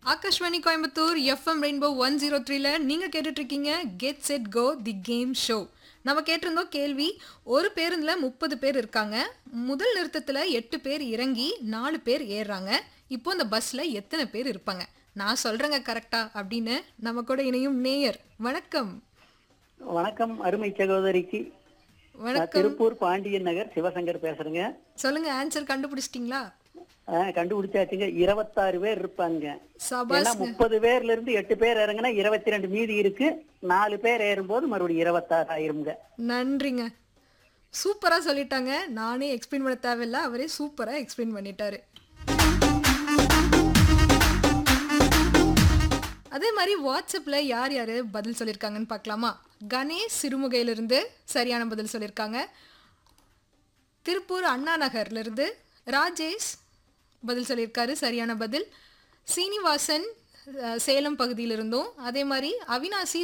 Akashvani Coimbatore FM rainbow 103ல நீங்க கேட்டுட்டு இருக்கீங்க get set go the game show. நம்ம கேட்டிருந்தோம் கேள்வி. ஒரு பேருந்துல 30 பேர் இருக்காங்க. முதல் நிறுத்தத்துல 8 பேர் இறங்கி 4 பேர் ஏறுறாங்க. இப்போ இந்த பஸ்ல எத்தனை பேர் இருப்பாங்க? நான் சொல்றேங்க கரெக்டா அப்படின்னு நம்ம கூட இணையும் நேயர். வணக்கம். வணக்கம் அருமை சகோதரிக்கு. நான் வணக்கம். திருப்பூர் பாண்டியன் நகர் சிவசங்கர் பேசுறேங்க. சொல்லுங்க, ஆன்சர் கண்டுபிடிச்சிட்டீங்களா? கண்டுபிடிச்சாச்சுங்க. 26 பேர் இருப்பாங்க. ஏன்னா சபாஸ். 30 பேர்ல இருந்து 8 பேர் இறங்குனா 22 மீதி இருக்கு. 4 பேர் ஏறும்போது மறுபடியும் 26 ஆயிருங்க. நன்றிங்க. சூப்பரா சொல்லிட்டாங்க. நானே எக்ஸ்பிளைன் பண்ண தேவையில்ல, அவரே சூப்பரா எக்ஸ்பிளைன் பண்ணிட்டாரு. அதே மாதிரி வாட்ஸ்அப்ல யார் யாரு பதில் சொல்லியிருக்காங்கன்னு பார்க்கலாமா? கணேஷ் சிறுமுகையிலிருந்து சரியான பதில் சொல்லியிருக்காங்க. திருப்பூர் அண்ணா நகர்ல இருந்து ராஜேஷ் பதில் சொல்லியிருக்காரு, சரியான பதில். சீனிவாசன் சேலம் பகுதியிலிருந்தும், அதே மாதிரி அவினாசி